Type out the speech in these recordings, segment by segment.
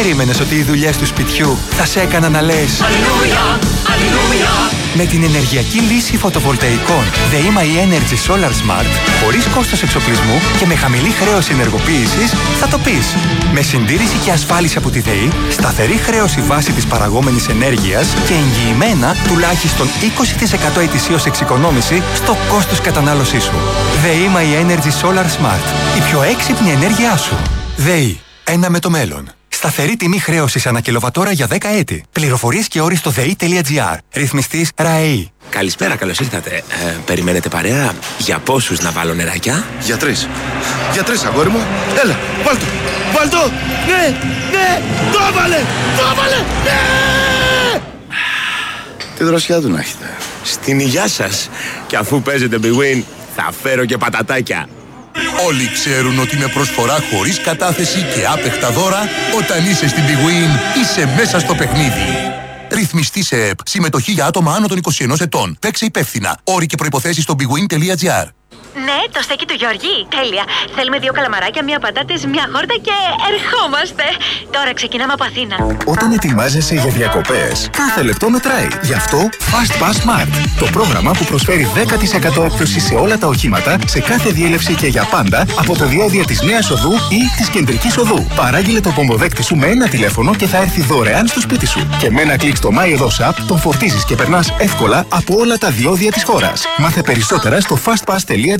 περίμενες ότι οι δουλειές του σπιτιού θα σε έκαναν να λες Αλληλούια, Αλληλούια? Με την ενεργειακή λύση φωτοβολταϊκών ΔΕΗ Energy Solar Smart, χωρίς κόστος εξοπλισμού και με χαμηλή χρέωση ενεργοποίησης, θα το πεις. Με συντήρηση και ασφάλιση από τη ΔΕΗ, σταθερή χρέωση βάση της παραγόμενης ενέργειας και εγγυημένα τουλάχιστον 20% ετησίως εξοικονόμηση στο κόστος κατανάλωσής σου. ΔΕΗ Energy Solar Smart. Η πιο έξυπνη ενέργειά σου. ΔΕΗ. Ένα με το μέλλον. Σταθερή τιμή χρέωσης ανά κιλοβατόρα για 10 έτη. Πληροφορίες και όροι στο ΔΕΗ.gr. Ρυθμιστής ΡΑΕΗ. Καλησπέρα, καλώς ήρθατε. Περιμένετε παρέα? Για πόσους να βάλω νεράκια? Για 3. Για 3, αγόρι μου. Έλα, βάλτο. Βάλτο. Ναι, ναι. Το έβαλε. Το έβαλε. Ναι. Τι δροσιά του να έχετε. Στην υγειά σας. Και αφού παίζετε Big Win, θα φέρω και πατατάκια. Όλοι ξέρουν ότι με προσφορά χωρίς κατάθεση και άπεχτα δώρα, όταν είσαι στην Big Win, είσαι μέσα στο παιχνίδι. Ρυθμιστή σε ΕΠ. Συμμετοχή για άτομα άνω των 21 ετών. Παίξε υπεύθυνα. Όροι και προϋποθέσεις στο bigwin.gr. Ναι, το στέκι του Γιώργη. Τέλεια. Θέλουμε 2 καλαμαράκια, 1 πατάτες, 1 χόρτα και ερχόμαστε. Τώρα ξεκινάμε από Αθήνα. Όταν ετοιμάζεσαι για διακοπές, κάθε λεπτό μετράει. Γι' αυτό Fast Pass Smart. Το πρόγραμμα που προσφέρει 10% έκπτωση σε όλα τα οχήματα, σε κάθε διέλευση και για πάντα, από το διόδια της Νέας Οδού ή της Κεντρικής Οδού. Παράγγειλε το πομποδέκτη σου με ένα τηλέφωνο και θα έρθει δωρεάν στο σπίτι σου. Και με ένα κλικ στο MyEdos App τον φορτίζεις και περνάς εύκολα από όλα τα διόδια της χώρας. Μάθε περισσότερα στο fastpass.gr.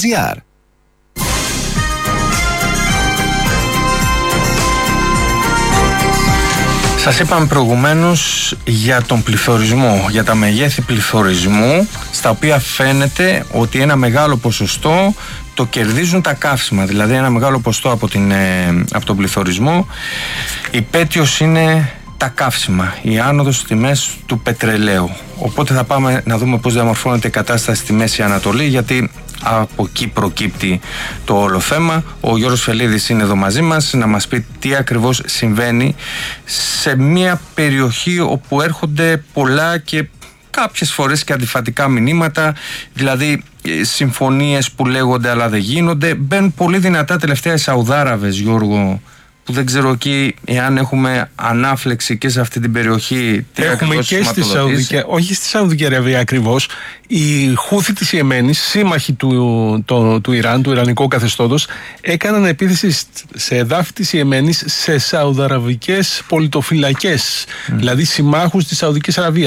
Σας είπαμε προηγουμένως για τον πληθωρισμό, για τα μεγέθη πληθωρισμού, στα οποία φαίνεται ότι ένα μεγάλο ποσοστό το κερδίζουν τα καύσιμα, δηλαδή ένα μεγάλο ποσοστό από τον πληθωρισμό. Υπέτειος είναι τα καύσιμα, η άνοδος στις τιμές του πετρελαίου. Οπότε θα πάμε να δούμε πώς διαμορφώνεται η κατάσταση στη Μέση Ανατολή, γιατί από εκεί προκύπτει το όλο θέμα. Ο Γιώργος Φελίδης είναι εδώ μαζί μας να μας πει τι ακριβώς συμβαίνει σε μια περιοχή όπου έρχονται πολλά και κάποιες φορές και αντιφατικά μηνύματα, δηλαδή συμφωνίες που λέγονται αλλά δεν γίνονται. Μπαίνουν πολύ δυνατά τελευταία οι Σαουδάραβες, Γιώργο, που δεν ξέρω εκεί εάν έχουμε ανάφλεξη και σε αυτή την περιοχή. Έχουμε και στη Σαουδική, όχι στη Σαουδική Αραβία ακριβώς. Οι Χούθη της Ιεμένης, σύμμαχοι του Ιράν, του Ιρανικού καθεστώτος, έκαναν επίθεση σε εδάφη της Ιεμένης σε σαουδαραβικές πολιτοφυλακές, δηλαδή συμμάχους της Σαουδικής Αραβίας.